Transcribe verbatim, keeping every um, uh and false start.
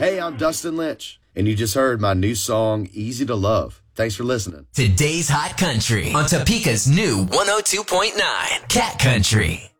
Hey, I'm Dustin Lynch, and you just heard my new song, Easy to Love. Thanks for listening. Today's Hot Country on Topeka's new one oh two point nine Cat Country.